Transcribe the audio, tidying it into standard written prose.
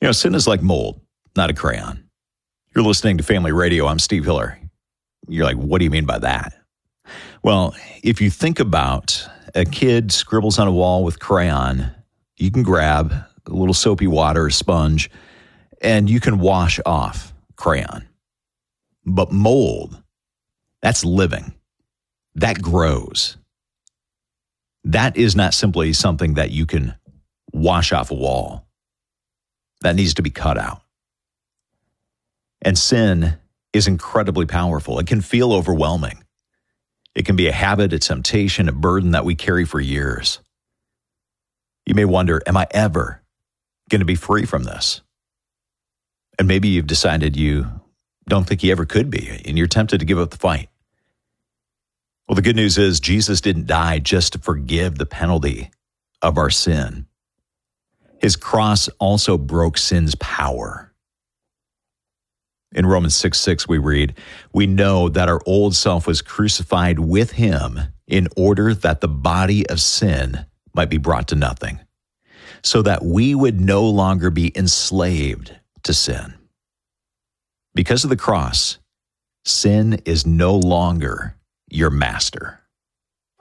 Sin is like mold, not a crayon. You're listening to Family Radio. I'm Steve Hiller. You're like, what do you mean by that? Well, if you think about a kid scribbles on a wall with crayon, you can grab a little soapy water, a sponge, and you can wash off crayon. But mold, that's living. That grows. That is not simply something that you can wash off a wall. That needs to be cut out. And sin is incredibly powerful. It can feel overwhelming. It can be a habit, a temptation, a burden that we carry for years. You may wonder, am I ever going to be free from this? And maybe you've decided you don't think you ever could be, and you're tempted to give up the fight. Well, the good news is Jesus didn't die just to forgive the penalty of our sin. His cross also broke sin's power. In Romans 6:6 we read, "We know that our old self was crucified with him in order that the body of sin might be brought to nothing, so that we would no longer be enslaved to sin." Because of the cross, sin is no longer your master.